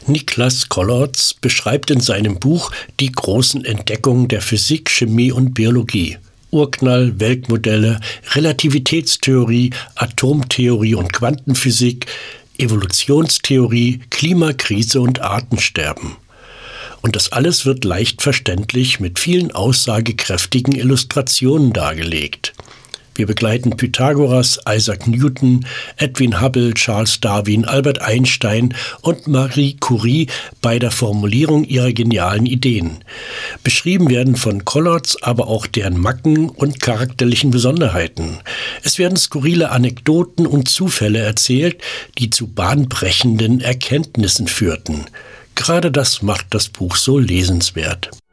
Niklas Kollarz beschreibt in seinem Buch die großen Entdeckungen der Physik, Chemie und Biologie. Urknall, Weltmodelle, Relativitätstheorie, Atomtheorie und Quantenphysik, Evolutionstheorie, Klimakrise und Artensterben. Und das alles wird leicht verständlich mit vielen aussagekräftigen Illustrationen dargelegt. Wir begleiten Pythagoras, Isaac Newton, Edwin Hubble, Charles Darwin, Albert Einstein und Marie Curie bei der Formulierung ihrer genialen Ideen. Beschrieben werden von Kollarz aber auch deren Macken und charakterlichen Besonderheiten. Es werden skurrile Anekdoten und Zufälle erzählt, die zu bahnbrechenden Erkenntnissen führten. Gerade das macht das Buch so lesenswert.